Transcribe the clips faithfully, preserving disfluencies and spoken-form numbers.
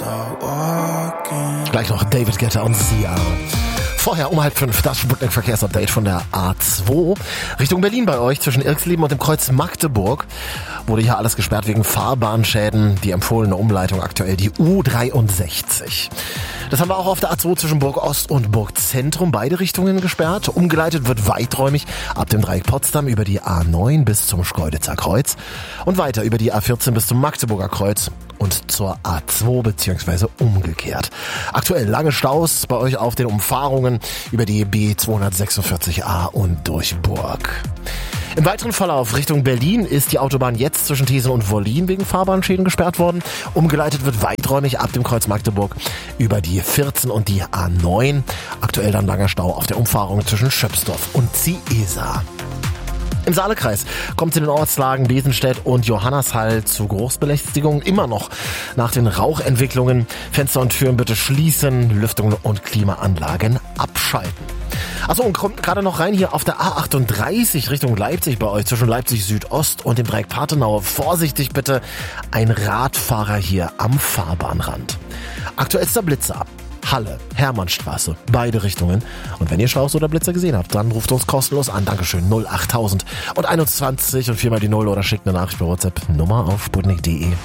Gleich noch David Guetta und Sia. Vorher um halb fünf das Sputnik-Verkehrsupdate von der A zwei. Richtung Berlin bei euch, zwischen Irxleben und dem Kreuz Magdeburg, wurde hier alles gesperrt wegen Fahrbahnschäden. Die empfohlene Umleitung aktuell die U dreiundsechzig. Das haben wir auch auf der A zwei zwischen Burg Ost und Burg Zentrum, beide Richtungen gesperrt. Umgeleitet wird weiträumig ab dem Dreieck Potsdam über die A neun bis zum Schkeuditzer Kreuz und weiter über die A vierzehn bis zum Magdeburger Kreuz und zur A zwei beziehungsweise umgekehrt. Aktuell lange Staus bei euch auf den Umfahrungen über die B zweihundertsechsundvierzig A und durch Burg. Im weiteren Verlauf Richtung Berlin ist die Autobahn jetzt zwischen Thesen und Wollin wegen Fahrbahnschäden gesperrt worden. Umgeleitet wird weiträumig ab dem Kreuz Magdeburg über die vierzehn und die A neun. Aktuell dann langer Stau auf der Umfahrung zwischen Schöpsdorf und Ziesa. Im Saalekreis kommt es in den Ortslagen Besenstedt und Johannashall zu Geruchsbelästigungen. Immer noch nach den Rauchentwicklungen. Fenster und Türen bitte schließen, Lüftung und Klimaanlagen abschalten. Achso, und kommt gerade noch rein hier auf der A achtunddreißig Richtung Leipzig bei euch, zwischen Leipzig Südost und dem Dreieck Partenau. Vorsichtig bitte, ein Radfahrer hier am Fahrbahnrand. Aktuellster Blitzer. Halle, Hermannstraße, beide Richtungen. Und wenn ihr Staus oder Blitzer gesehen habt, dann ruft uns kostenlos an. Dankeschön, null achttausend und einundzwanzig und viermal die Null oder schickt eine Nachricht bei WhatsApp. Nummer auf sputnik punkt de.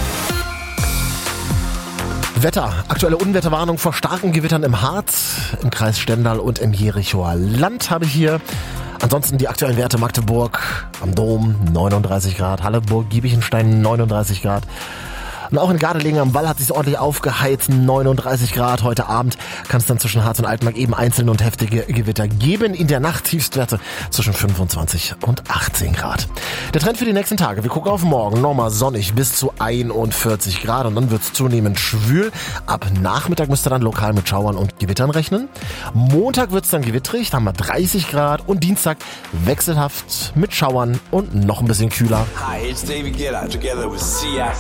Wetter. Aktuelle Unwetterwarnung vor starken Gewittern im Harz, im Kreis Stendal und im Jerichoer Land habe ich hier. Ansonsten die aktuellen Werte: Magdeburg am Dom neununddreißig Grad, Halle, Burg Giebichenstein neununddreißig Grad. Und auch in Gardelegen am Wall hat es sich ordentlich aufgeheizt, neununddreißig Grad. Heute Abend kann es dann zwischen Harz und Altmark eben einzelne und heftige Gewitter geben. In der Nacht Tiefstwerte zwischen fünfundzwanzig und achtzehn Grad. Der Trend für die nächsten Tage: wir gucken auf morgen, nochmal sonnig bis zu einundvierzig Grad und dann wird es zunehmend schwül. Ab Nachmittag müsst ihr dann lokal mit Schauern und Gewittern rechnen. Montag wird es dann gewittrig, da haben wir dreißig Grad und Dienstag wechselhaft mit Schauern und noch ein bisschen kühler. Hi, it's David Guetta together with Sia.